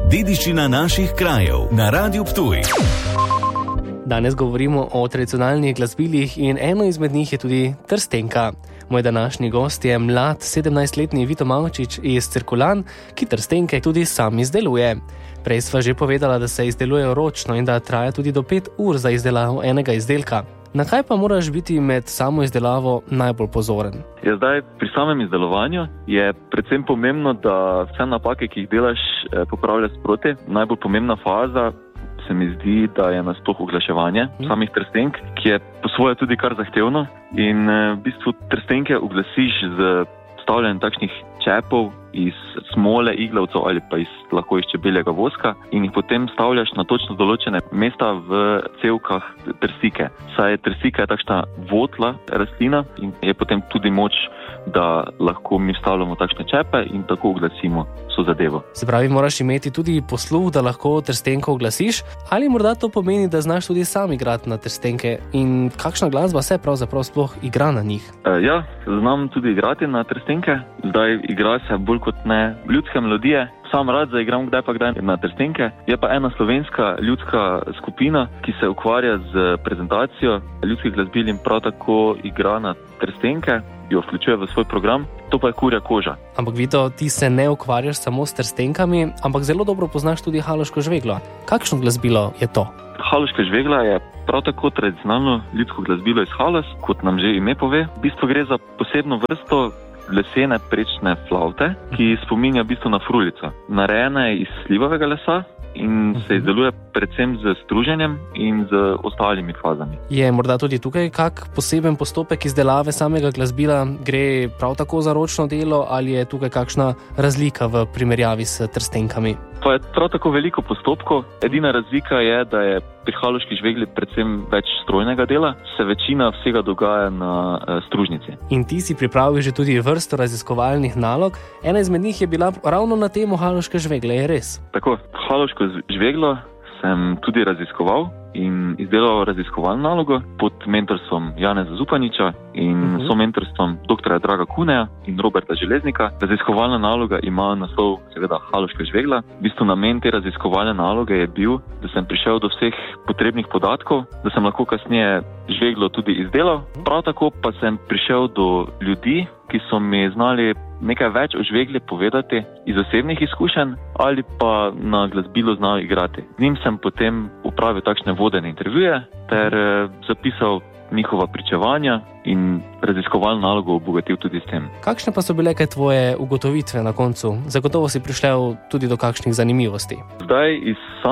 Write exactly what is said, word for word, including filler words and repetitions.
Dediščina naših krajev na Radiu Ptuj. Danes govorimo o tradicionalnih glasbilih in eno izmed njih je tudi trstenka. Moj današnji gost je mlad sedemnajstletni Vito Mavčič iz Cirkulan, ki trstenke tudi sam izdeluje. Prej sva že povedala, da se izdelujejo ročno in da traja tudi do pet ur za izdelavo enega izdelka. Na kaj pa moraš biti med samo izdelavo najbolj pozoren? Ja, zdaj, pri samem izdelovanju je predvsem pomembno, da vse napake, ki jih delaš, popravljaš sproti. Najbolj pomembna faza se mi zdi, da je nasploh uglaševanje hmm. samih trstenk, ki je po svoje tudi kar zahtevno. In v bistvu trstenke uglasiš z vstavljanjem takšnih čepov iz smole, iglavcev ali pa iz, lahko iz čebeljega voska in jih potem stavljaš na točno določene mesta v cevkah trsike. Saj trsika je takšna votla rastlina in je potem tudi moč, da lahko mi vstavljamo takšne čepe in tako uglasimo vso zadevo. Se pravi, moraš imeti tudi posluh, da lahko trstenko uglasiš, ali morda to pomeni, da znaš tudi sam igrati na trstenke in kakšna glasba se pravzaprav sploh igra na njih? E, ja, znam tudi igrati na trstenke. Zdaj igra se bolj kot ne ljudske melodije. Sam rad zaigram kdaj pa kdaj na trstenke. Je pa ena slovenska ljudska skupina, ki se ukvarja z prezentacijo ljudskih glasbil in prav tako igra na trstenke, jo vključuje v svoj program. To pa je Kurja koža. Ampak Vito, ti se ne ukvarjaš samo s trstenkami, ampak zelo dobro poznaš tudi haloško žveglo. Kakšno glasbilo je to? Haloška žvegla je prav tako tradicionalno ljudsko glasbilo iz Haloz, kot nam že ime pove. V bistvu gre za posebno vrsto lesene prečne flavte, ki spominja v bistvu na frulico. Narejena je iz slivovega lesa in se izdeluje predvsem z struženjem in z ostalimi fazami. Je morda tudi tukaj kak poseben postopek izdelave samega glasbila? Gre prav tako za ročno delo ali je tukaj kakšna razlika v primerjavi s trstenkami? Pa je prav tako veliko postopkov. Edina razlika je, da je pri haloški žvegli predvsem več strojnega dela, se večina vsega dogaja na e, stružnici. In ti si pripravil že tudi vrsto raziskovalnih nalog. Ena izmed njih je bila ravno na temo haloške žvegle, je res? Tako, haloško žveglo sem tudi raziskoval in izdelal raziskovalno nalogo pod mentorstvom Janeza Zupaniča in uh-huh. so mentorstvom doktorja Draga Kuneja in Roberta Železnika. Raziskovalna naloga ima naslov seveda haloška žvegla. V bistvu namen te raziskovalne naloge je bil, da sem prišel do vseh potrebnih podatkov, da sem lahko kasneje žveglo tudi izdelal. Prav tako pa sem prišel do ljudi, ki so mi znali nekaj več o žvegli povedati iz osebnih izkušenj ali pa na glasbilu znal igrati. Z njim sem potem upravil takšne vodene intervjuje ter eh, zapisal njihova pričevanja in raziskovalno nalogo obogatil tudi s tem. Kakšne pa so bile kaj tvoje ugotovitve na koncu? Zagotovo si prišel tudi do kakšnih zanimivosti. Zdaj iz